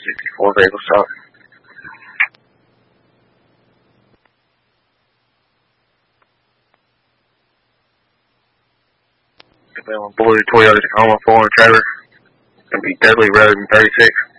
64 vehicle stop. Blue Toyota Tacoma 4 trailer. Gonna be deadly rather than 36.